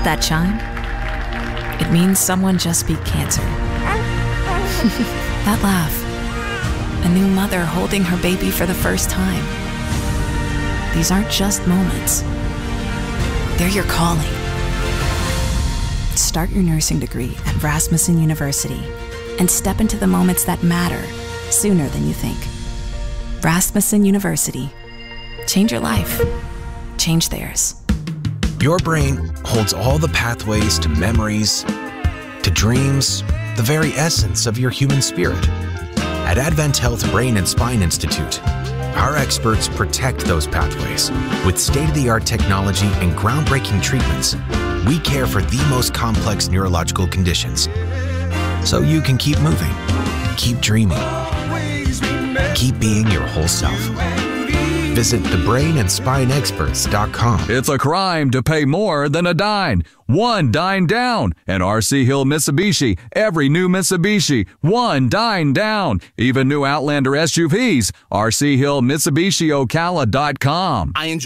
That chime? It means someone just beat cancer. That laugh. A new mother holding her baby for the first time. These aren't just moments. They're your calling. Start your nursing degree at Rasmussen University and step into the moments that matter sooner than you think. Rasmussen University. Change your life. Change theirs. Your brain holds all the pathways to memories, to dreams, the very essence of your human spirit. At AdventHealth Brain and Spine Institute, our experts protect those pathways. With state-of-the-art technology and groundbreaking treatments, we care for the most complex neurological conditions. So you can keep moving, keep dreaming, keep being your whole self. Visit thebrainandspineexperts.com. It's a crime to pay more than a dime. One dime down. And RC Hill Mitsubishi, every new Mitsubishi, one dime down. Even new Outlander SUVs, RC Hill Mitsubishi Ocala.com. I enjoy